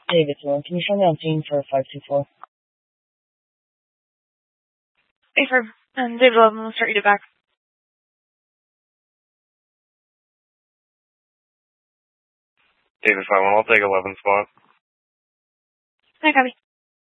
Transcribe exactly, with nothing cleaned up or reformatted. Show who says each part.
Speaker 1: David Sloan, can you show me on scene for five two four?
Speaker 2: Hey, for um, David eleven, we'll start you to back.
Speaker 3: David five one, I'll take eleven spot.
Speaker 2: Hi, copy.